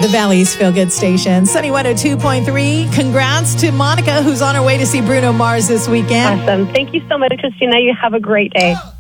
The Valley's Feel Good Station. Sunny 102.3. Congrats to Monica, who's on her way to see Bruno Mars this weekend. Awesome. Thank you so much, Christina. You have a great day.